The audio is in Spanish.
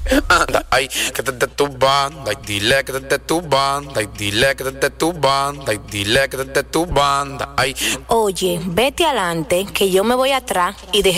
Anda, ay, que desde tu banda, y dile que desde tu banda, y dile que desde tu banda, y dile que desde tu banda, ay. Oye, vete adelante, que yo me voy atrás y dejé